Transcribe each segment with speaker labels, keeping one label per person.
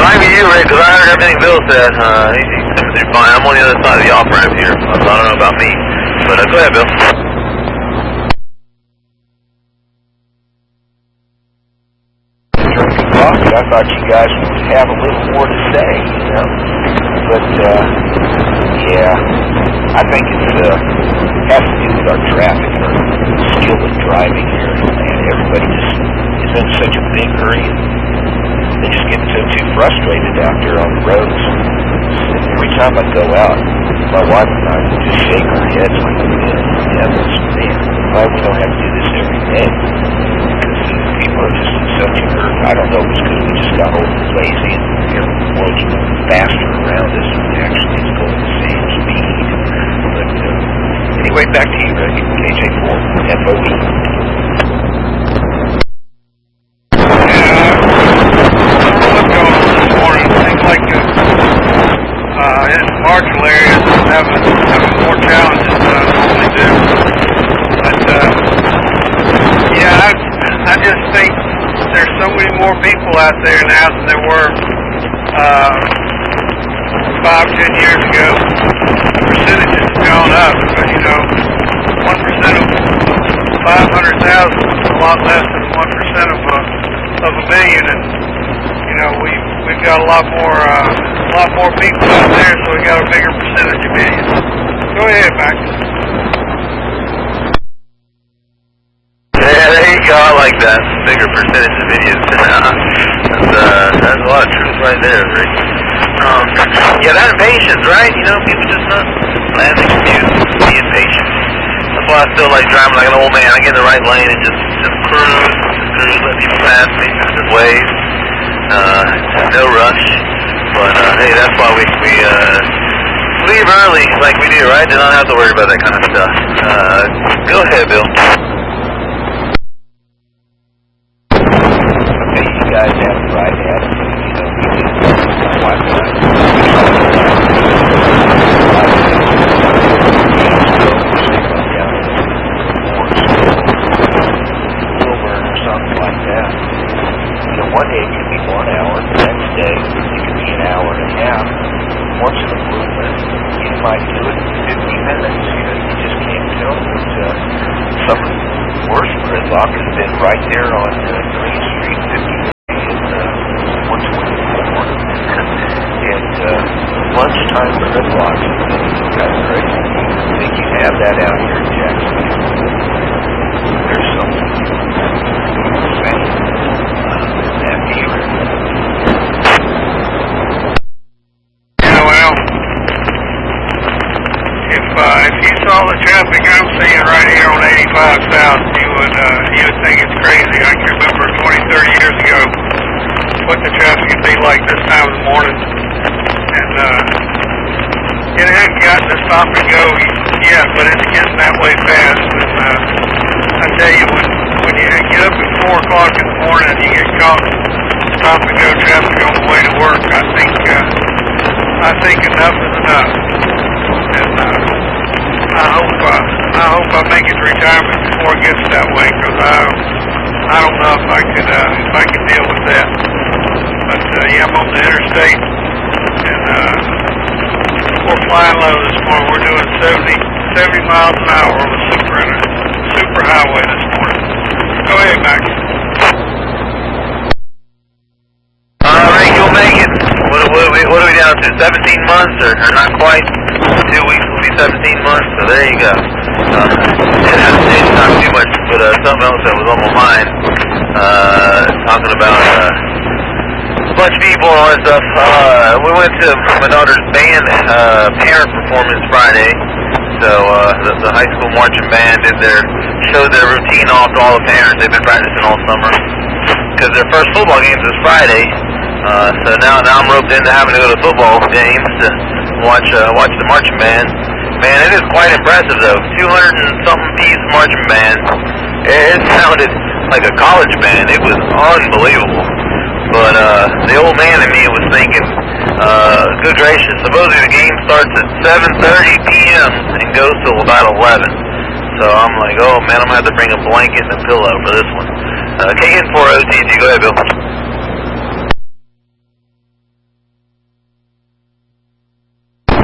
Speaker 1: might be you, Rick, because I heard everything Bill said. He's coming through fine. I'm on the other side of the off-ramp here, so I don't know about me. But go ahead, Bill.
Speaker 2: I thought you guys would have a little more to say, you know. But, yeah, I think it has to do with our traffic, our skill in driving here, and everybody just is in such a big hurry. They just get too frustrated out there on the roads. Every time I go out, my wife and I just shake our heads like, man, why we don't have to do this every day? People are just in such a hurry. I don't know if it's because we just got old and lazy and the world's moving faster around us and actually it's going the same speed. But anyway, back to you, Rick. KJ4, FOE.
Speaker 3: Marshall area is having more challenges than I normally do. But, yeah, I just think there's so many more people out there now than there were 5-10 years ago. The percentage has gone up, but, you know, 1% of 500,000 is a lot less than 1% of a million, and, you know, we've got a lot more people out there, so we got a bigger percentage of millions. Go ahead, Max.
Speaker 1: Yeah, there you go. I like that. Bigger percentage of videos. That's a lot of truth right there, Rick. Yeah, that impatience, right? You know, people just not land the commute, be impatient. That's why I still like driving like an old man. I get in the right lane and just cruise, let people pass me, just wave. No rush. But, hey, that's why we leave early like we do, right? Do not have to worry about that kind of stuff. Go ahead, Bill.
Speaker 2: Okay, you guys have the right attitude, you know, we do. My wife and I or something like that. You know, one day it could be 1 hour, the next day it could be an hour and a half. Once in a blue moon, you might do it in 50 minutes. You know, you just can't tell. But some of the worst gridlock has been right there on Green Street, 50 and 124. And lunchtime gridlock is kind of crazy. I think you have that out here in Jacksonville. There's something insane. After you.
Speaker 3: If you saw the traffic I'm seeing right here on 85 South, you would think it's crazy. I can remember 20, 30 years ago what the traffic would be like this time of the morning. And it hadn't gotten to stop and go yet, but it's getting that way fast. And I tell you, when you get up at 4 o'clock in the morning and you get caught stop and go traffic on the way to work, I think enough is enough. And I hope I make it to retirement before it gets that way, because I don't know if I can deal with that. But yeah, I'm on the interstate, and we're flying low this morning. We're doing 70 miles an hour on the super highway this morning. Go ahead, Max.
Speaker 1: Rick, you'll make it. What are we down to? 17 months, or not quite? 2 weeks will be 17 months, so there you go. It hasn't changed not too much, but something else that was on my mind, talking about a bunch of people and all that stuff. We went to my daughter's band parent performance Friday, so the high school marching band showed their routine off to all the parents. They've been practicing all summer, because their first football game is Friday. So now I'm roped into having to go to football games to watch the marching band. Man, it is quite impressive though. 200 and something piece marching band. It sounded like a college band. It was unbelievable. But the old man in me was thinking, good gracious, supposedly the game starts at 7:30 p.m. and goes till about 11. So I'm like, oh man, I'm gonna have to bring a blanket and a pillow for this one. KN4 OTG, go ahead, Bill.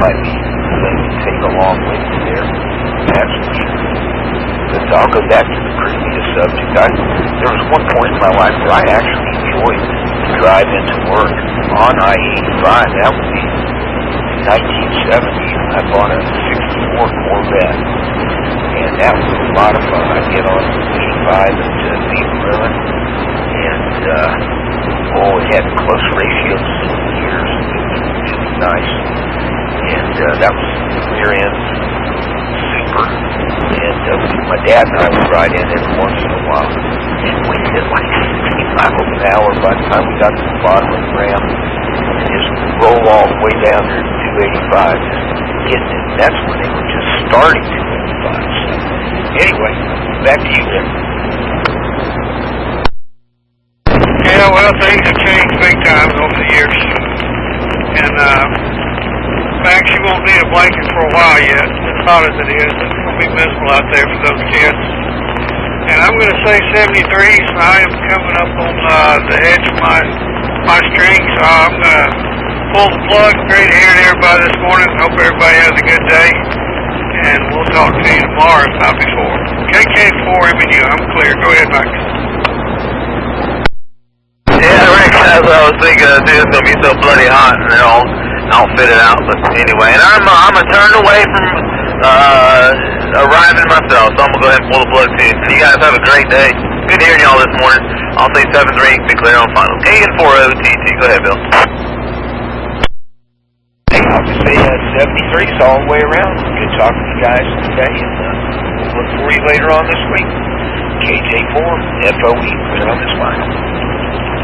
Speaker 2: might be things to take along with you there. That's for sure. But I'll go back to the previous subject. There was one point in my life where I actually enjoyed the drive into work on I-85. That would be 1970. I bought a 64 Corvette, and that was a lot of fun. I'd get on 85 into Beaver River, and it had close ratios of gears. It was nice, and that was rear end super. And my dad and I would ride in every once in a while, and we hit like 60 miles an hour by the time we got to the bottom of the ramp, and just roll all the way down there to 285, just getting it. That's when they were just starting 285. So, anyway, back to you, Rick.
Speaker 3: Yeah, well, things have changed big time over the years. And, in fact, she won't need a blanket for a while yet. As hot as it is, it's going to be miserable out there for those kids. And I'm going to say 73s, and I am coming up on the edge of my string, so I'm going to pull the plug. Great hearing everybody this morning. Hope everybody has a good day. And we'll talk to you tomorrow, if not before. KK4MU, I'm clear. Go ahead, Mike.
Speaker 1: Yeah, Rick, that's what I was thinking of, too. It's going to be so bloody hot, and they're all outfitted out. But anyway, and I'm a turn away from arriving myself, so I'm going to go ahead and pull the plug, too. And you guys have a great day. Good hearing y'all this morning. I'll say 7-3, be clear on final. KN40TT. Go ahead, Bill.
Speaker 2: Hey, I'll just say 73's all the way around. Good talking to you guys today, and we'll look for you later on this week. KJ4, FOE, clear on this final.